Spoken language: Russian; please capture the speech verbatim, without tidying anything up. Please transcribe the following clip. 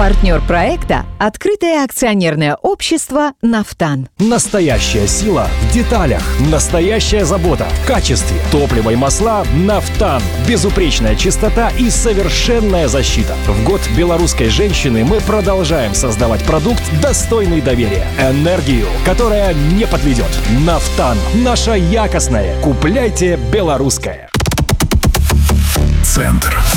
Партнер проекта – открытое акционерное общество «Нафтан». Настоящая сила в деталях. Настоящая забота в качестве. Топливо и масла «Нафтан». Безупречная чистота и совершенная защита. В год белорусской женщины мы продолжаем создавать продукт, достойный доверия. Энергию, которая не подведет. «Нафтан». Наша якостная. Купляйте белорусское. Центр.